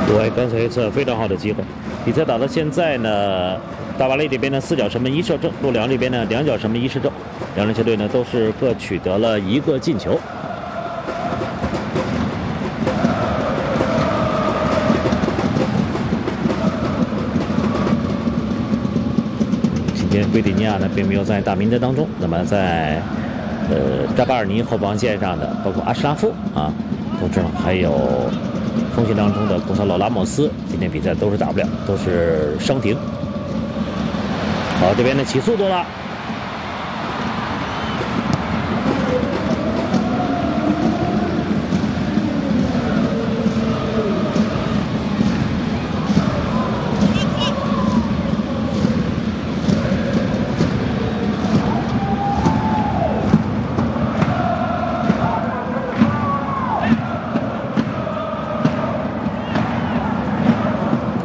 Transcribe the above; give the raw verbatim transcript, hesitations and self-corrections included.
对，刚才一次非常好的机会。比赛打到现在呢，大巴黎这边呢四脚射门一射正，陆良这边呢两脚射门一射正，两支球队呢都是各取得了一个进球。今天圭迪尼亚呢并没有在大名单当中，那么在呃扎巴尔尼后防线上的，包括阿什拉夫啊，同时还有。锋线当中的贡萨洛拉莫斯，今天比赛都是打不了，都是伤停。好，这边呢起速度了。